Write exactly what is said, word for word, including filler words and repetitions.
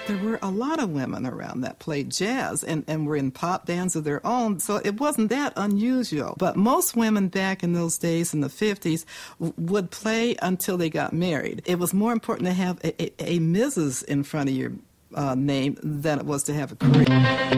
There were a lot of women around that played jazz and, and were in pop bands of their own, so it wasn't that unusual. But most women back in those days in the fifties w- would play until they got married. It was more important to have a, a, a Missus in front of your uh, name than it was to have a career.